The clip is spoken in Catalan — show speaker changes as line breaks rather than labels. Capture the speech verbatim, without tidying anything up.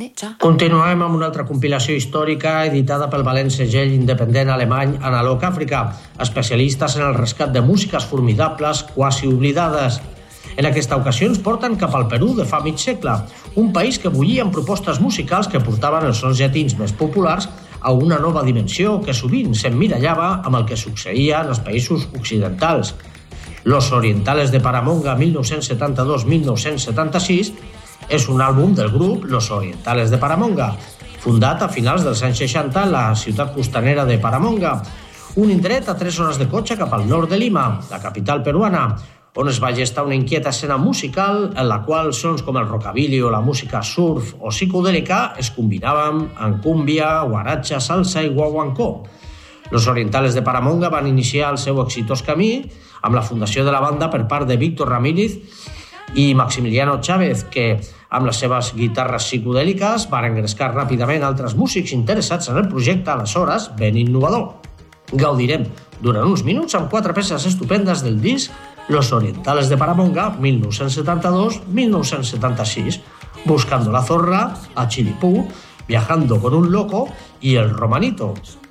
Continuem amb una altra compilació històrica editada pel valent segell independent alemany Analog Àfrica, especialistes en el rescat de músiques formidables quasi oblidades. En aquesta ocasió ens porten cap al Perú de fa mig segle, un país que bullia amb propostes musicals que portaven els sons llatins més populars a una nova dimensió que sovint s'emmirallava amb el que succeïa en els països occidentals. Los Orientales de Paramonga mil nou-cents setanta-dos a mil nou-cents setanta-sis és un àlbum del grup Los Orientales de Paramonga, fundat a finals dels anys seixanta a la ciutat costanera de Paramonga, un indret a tres hores de cotxe cap al nord de Lima, la capital peruana, on es va gestar una inquieta escena musical en la qual sons com el rockabilly o la música surf o psicodèlica es combinaven amb cúmbia, guaratxa, salsa i guaguancó. Los Orientales de Paramonga van iniciar el seu exitós camí amb la fundació de la banda per part de Víctor Ramírez i Maximiliano Chávez, que, amb les seves guitarres psicodèliques, van engrescar ràpidament altres músics interessats en el projecte, aleshores ben innovador. Gaudirem durant uns minuts amb quatre peces estupendes del disc Los Orientales de Paramonga mil nou-cents setanta-dos a mil nou-cents setanta-sis, Buscando la Zorra, A Chilipú, Viajando con un Loco i El Romanito.